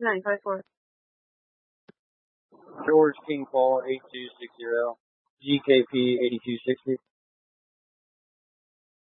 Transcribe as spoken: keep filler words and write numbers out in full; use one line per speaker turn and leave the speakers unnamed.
nine five four.
George King Paul eight two six zero. G K P eighty-two sixty.